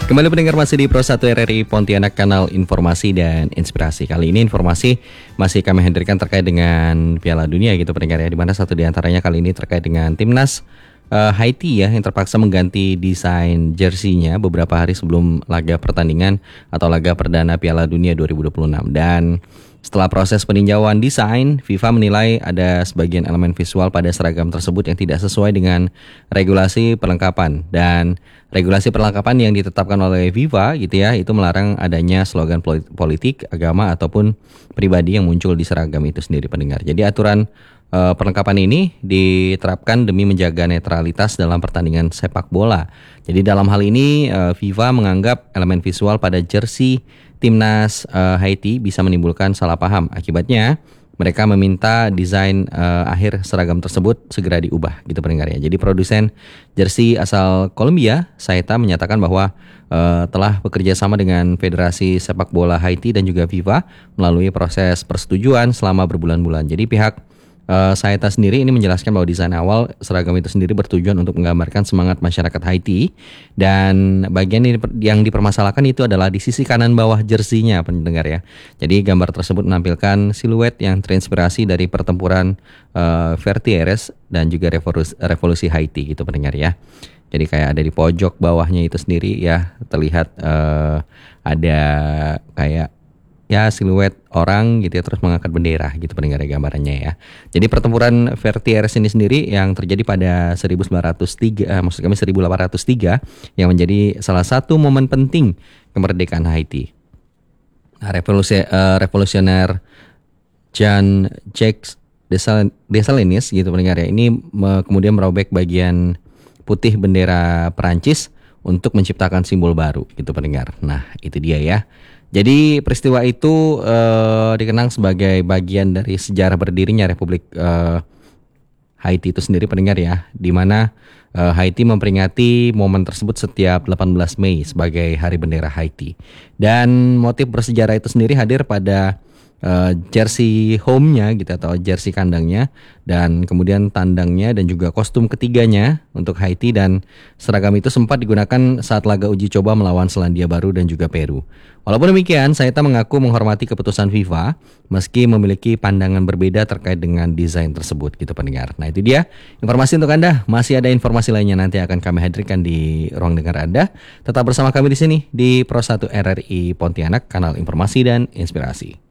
Kembali pendengar masih di Pro 1 RRI Pontianak, kanal informasi dan inspirasi. Kali ini informasi masih kami hadirkan terkait dengan Piala Dunia gitu pendengar ya, di mana satu di antaranya kali ini terkait dengan timnas Haiti ya, yang terpaksa mengganti desain jersinya beberapa hari sebelum laga pertandingan atau laga perdana Piala Dunia 2026. Dan setelah proses peninjauan desain, FIFA menilai ada sebagian elemen visual pada seragam tersebut yang tidak sesuai dengan regulasi perlengkapan. Dan regulasi perlengkapan yang ditetapkan oleh FIFA gitu ya, itu melarang adanya slogan politik, agama ataupun pribadi yang muncul di seragam itu sendiri pendengar. Jadi aturan perlengkapan ini diterapkan demi menjaga netralitas dalam pertandingan sepak bola. Jadi dalam hal ini FIFA menganggap elemen visual pada jersey timnas Haiti bisa menimbulkan salah paham. Akibatnya mereka meminta desain akhir seragam tersebut segera diubah gitu pendengar ya. Jadi produsen jersey asal Kolombia, Saeta, menyatakan bahwa telah bekerja sama dengan Federasi Sepak Bola Haiti dan juga FIFA melalui proses persetujuan selama berbulan-bulan. Jadi pihak Saeta sendiri ini menjelaskan bahwa desain awal seragam itu sendiri bertujuan untuk menggambarkan semangat masyarakat Haiti, dan bagian yang dipermasalahkan itu adalah di sisi kanan bawah jersinya pendengar ya. Jadi gambar tersebut menampilkan siluet yang terinspirasi dari pertempuran Vertières dan juga revolusi Haiti gitu pendengar ya. Jadi kayak ada di pojok bawahnya itu sendiri ya, terlihat ada kayak ya siluet orang gitu ya, terus mengangkat bendera gitu pendengar ya gambarannya ya. Jadi pertempuran Vertières ini sendiri yang terjadi pada 1803 yang menjadi salah satu momen penting kemerdekaan Haiti. Nah, revolusioner Jean-Jacques Dessalines gitu pendengar ya, ini kemudian merobek bagian putih bendera Perancis untuk menciptakan simbol baru gitu pendengar. Nah, itu dia ya. Jadi peristiwa itu dikenang sebagai bagian dari sejarah berdirinya Republik Haiti itu sendiri pendengar ya, di mana Haiti memperingati momen tersebut setiap 18 Mei sebagai Hari Bendera Haiti. Dan motif bersejarah itu sendiri hadir pada jersey home-nya gitu atau jersey kandangnya, dan kemudian tandangnya dan juga kostum ketiganya untuk Haiti, dan seragam itu sempat digunakan saat laga uji coba melawan Selandia Baru dan juga Peru. Walaupun demikian, Saeta mengaku menghormati keputusan FIFA meski memiliki pandangan berbeda terkait dengan desain tersebut gitu pendengar. Nah, itu dia informasi untuk Anda. Masih ada informasi lainnya nanti akan kami hadirkan di ruang dengar Anda. Tetap bersama kami di sini di Pro 1 RRI Pontianak, kanal informasi dan inspirasi.